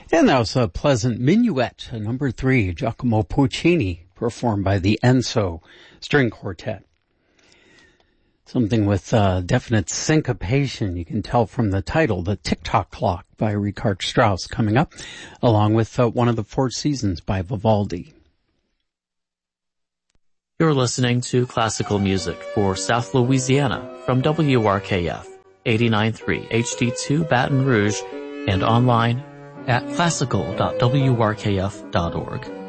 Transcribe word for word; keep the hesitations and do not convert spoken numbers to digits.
And that was a pleasant minuet, number three, Giacomo Puccini, performed by the Enzo String Quartet. Something with uh, definite syncopation, you can tell from the title, The Tick-Tock Clock by Richard Strauss coming up, along with uh, One of the Four Seasons by Vivaldi. You're listening to classical music for South Louisiana from W R K F, eighty-nine point three H D two Baton Rouge, and online at classical dot w r k f dot org.